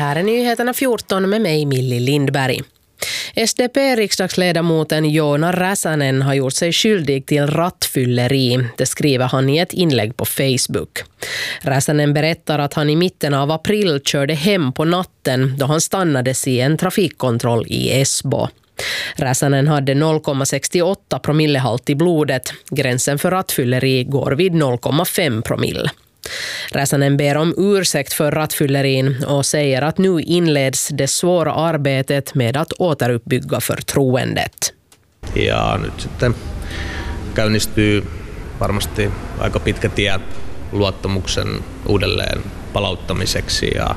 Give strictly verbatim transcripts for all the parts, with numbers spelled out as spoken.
här är nyheterna fjorton med mig Milli Lindberg. S D P-riksdagsledamoten Joona Räsänen har gjort sig skyldig till rattfylleri, det skriver han i ett inlägg på Facebook. Räsänen berättar att han i mitten av april körde hem på natten då han stannades i en trafikkontroll i Esbo. Räsänen hade noll komma sextioåtta promillehalt i blodet. Gränsen för rattfylleri går vid noll komma fem promille. Räsänen ber om ursäkt för rattfyllerin och säger att nu inleds det svåra arbetet med att återuppbygga förtroendet. Ja nyt sitten käynnistyy varmasti aika pitkä tie luottamuksen uudelleen palauttamiseksi ja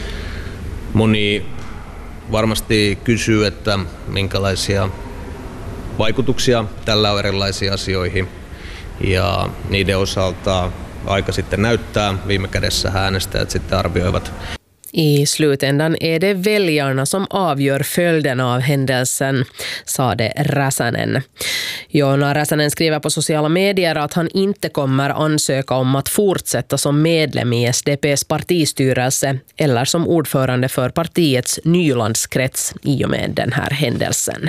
moni varmasti kysyy, että minkälaisia vaikutuksia tällä on erilaisiin asioihin ja niiden osalta aika sitten näyttää, viime kädessä äänestäjät sitten arvioivat. I slutändan är det väljarna som avgör följden av händelsen, sade Räsänen. Joona Räsänen skriver på sociala medier att han inte kommer ansöka om att fortsätta som medlem i S D P:s partistyrelse eller som ordförande för partiets Nylandskrets i och med den här händelsen.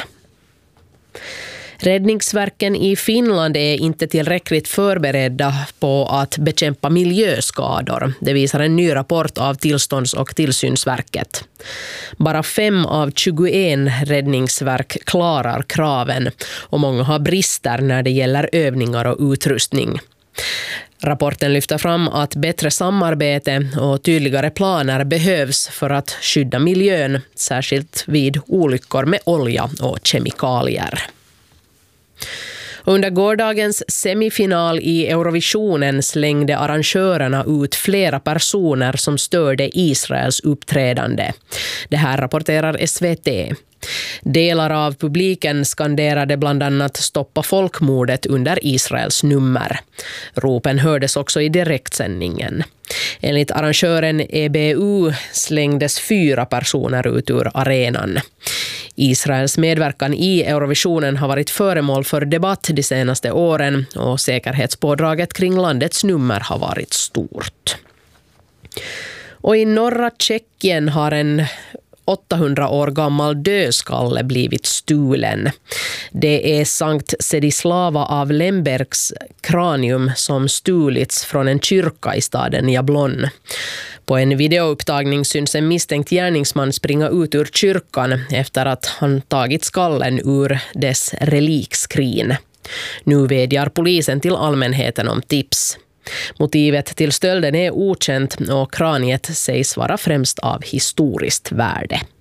Räddningsverken i Finland är inte tillräckligt förberedda på att bekämpa miljöskador. Det visar en ny rapport av Tillstånds- och tillsynsverket. Bara fem av tjugoen räddningsverk klarar kraven och många har brister när det gäller övningar och utrustning. Rapporten lyfter fram att bättre samarbete och tydligare planer behövs för att skydda miljön, särskilt vid olyckor med olja och kemikalier. Under gårdagens semifinal i Eurovisionen slängde arrangörerna ut flera personer som störde Israels uppträdande. Det här rapporterar S V T. Delar av publiken skanderade bland annat stoppa folkmordet under Israels nummer. Ropen hördes också i direktsändningen. Enligt arrangören E B U slängdes fyra personer ut ur arenan. Israels medverkan i Eurovisionen har varit föremål för debatt de senaste åren och säkerhetspådraget kring landets nummer har varit stort. Och i norra Tjeckien har en åttahundra år gammal dödskalle blivit stulen. Det är Sankt Sedislava av Lembergs kranium som stulits från en kyrka i staden Jablon. På en videoupptagning syns en misstänkt gärningsman springa ut ur kyrkan efter att han tagit skallen ur dess relikskrin. Nu vädjar polisen till allmänheten om tips. Motivet till stölden är okänt och kraniet sägs vara främst av historiskt värde.